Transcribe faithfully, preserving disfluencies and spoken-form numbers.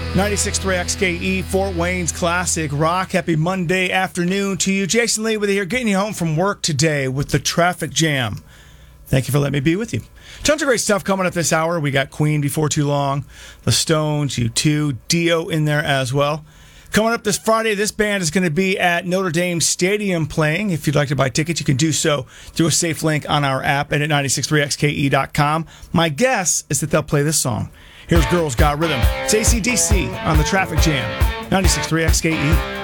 ninety-six point three X K E, Fort Wayne's classic rock. Happy Monday afternoon to you. Jason Lee with you here, getting you home from work today with the traffic jam. Thank you for letting me be with you. Tons of great stuff coming up this hour. We got Queen before too long, the Stones, U two, Dio in there as well. Coming up this Friday, this band is going to be at Notre Dame Stadium playing. If you'd like to buy tickets, you can do so through a safe link on our app and at nine six three X K E dot com. My guess is that they'll play this song. Here's Girls Got Rhythm. It's A C D C on the Traffic Jam. ninety-six point three X K E.